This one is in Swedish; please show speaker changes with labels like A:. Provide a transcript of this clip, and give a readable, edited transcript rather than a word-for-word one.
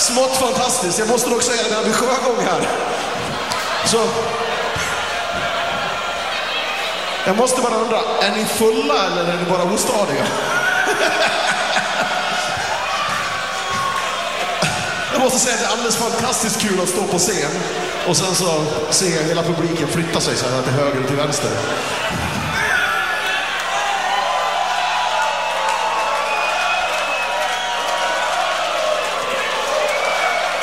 A: Smått fantastiskt. Jag måste också säga det när vi sjögång här. Så jag måste bara undra, är ni fulla eller är ni bara ostadiga? Jag måste säga att det är alldeles fantastiskt kul att stå på scen och sen så se hela publiken flytta sig så här till höger och till vänster.